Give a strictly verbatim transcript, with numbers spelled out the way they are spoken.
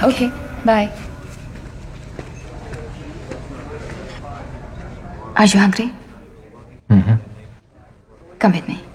Okay, bye. Are you hungry? Mm-hmm. Come with me.